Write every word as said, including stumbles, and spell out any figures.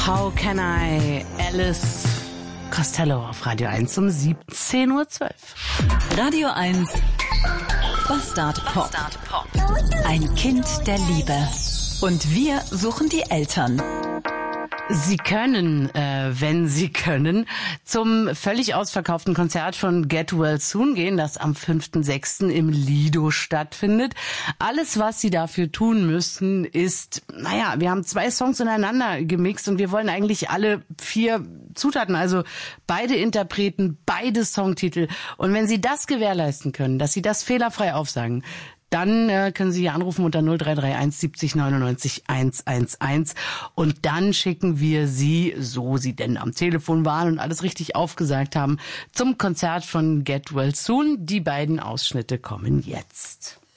How Can I? Alice Costello auf Radio eins um siebzehn Uhr zwölf. Radio eins Bastard Pop. Ein Kind der Liebe. Und wir suchen die Eltern. Sie können, äh, wenn Sie können, zum völlig ausverkauften Konzert von Get Well Soon gehen, das am fünften sechsten im Lido stattfindet. Alles, was Sie dafür tun müssen, ist, naja, wir haben zwei Songs ineinander gemixt und wir wollen eigentlich alle vier Zutaten, also beide Interpreten, beide Songtitel. Und wenn Sie das gewährleisten können, dass Sie das fehlerfrei aufsagen, dann äh, können Sie hier anrufen unter null drei drei eins siebzig neunundneunzig hundertelf und dann schicken wir Sie, so Sie denn am Telefon waren und alles richtig aufgesagt haben, zum Konzert von Get Well Soon. Die beiden Ausschnitte kommen jetzt.